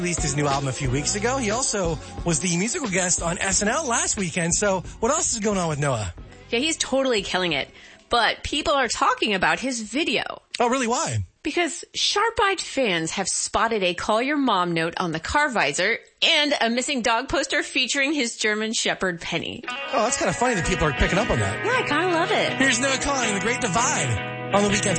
Released his new album a few weeks ago. He also was the musical guest on SNL last weekend. So what else is going on with Noah? Yeah, he's totally killing it. But people are talking about his video. Oh, really? Why? Because sharp-eyed fans have spotted a Call Your Mom note on the car visor and a missing dog poster featuring his German Shepherd Penny. Oh, that's kind of funny that people are picking up on that. Yeah, I kind of love it. Here's Noah Kahan in The Great Divide on the Weekend.